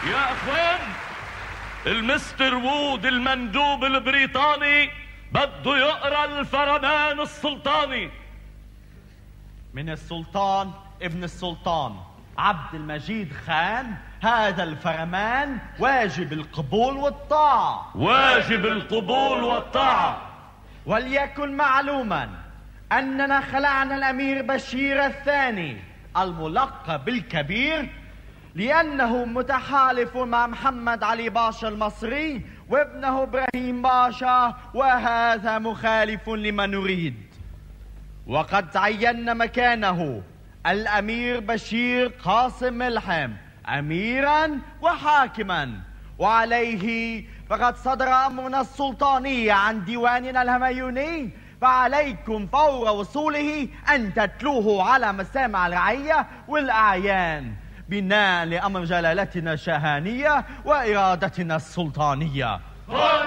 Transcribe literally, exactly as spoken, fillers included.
يا اخوان، المستر وود المندوب البريطاني بده يقرا الفرمان السلطاني. من السلطان ابن السلطان عبد المجيد خان، هذا الفرمان واجب القبول والطاعة. واجب القبول والطاعة. وليكن معلوما أننا خلعنا الأمير بشير الثاني الملقب بالكبير لأنه متحالف مع محمد علي باشا المصري وابنه إبراهيم باشا، وهذا مخالف لما نريد. وقد عينا مكانه الأمير بشير قاسم ملحم أميرا وحاكما، وعليه فقد صدر أمرنا السلطاني عن ديواننا الهميوني، فعليكم فور وصوله أن تتلوه على مسامع الرعية والأعيان بناء لأمر جلالتنا الشاهانية وإرادتنا السلطانية.